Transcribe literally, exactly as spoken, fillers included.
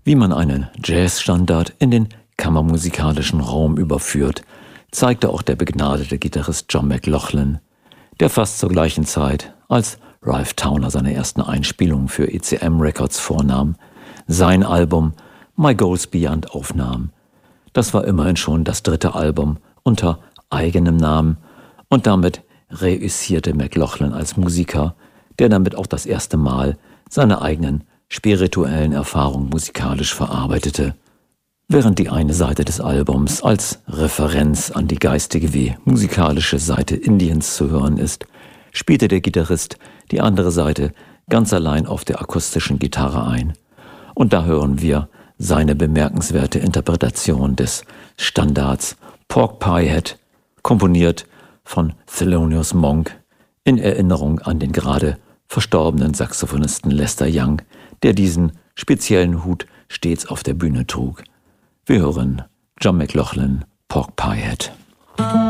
Wie man einen Jazzstandard in den kammermusikalischen Raum überführt, zeigte auch der begnadete Gitarrist John McLaughlin, der fast zur gleichen Zeit, als Ralph Towner seine ersten Einspielungen für E C M Records vornahm, sein Album My Goals Beyond aufnahm. Das war immerhin schon das dritte Album unter eigenem Namen und damit reüssierte McLaughlin als Musiker, der damit auch das erste Mal seine eigenen spirituellen Erfahrungen musikalisch verarbeitete. Während die eine Seite des Albums als Referenz an die geistige wie musikalische Seite Indiens zu hören ist, spielte der Gitarrist die andere Seite ganz allein auf der akustischen Gitarre ein. Und da hören wir seine bemerkenswerte Interpretation des Standards Pork Pie Hat, komponiert von Thelonious Monk, in Erinnerung an den gerade verstorbenen Saxophonisten Lester Young, der diesen speziellen Hut stets auf der Bühne trug. Wir hören John McLaughlin, Pork Pie Hat.